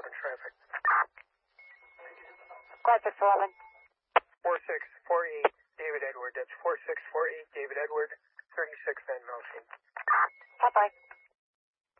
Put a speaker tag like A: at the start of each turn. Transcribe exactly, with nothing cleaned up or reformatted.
A: on traffic.
B: Quad six eleven.
A: four six four eight, David Edward. That's four six four eight, David Edward, thirty-six Van Melsing.
B: Bye-bye.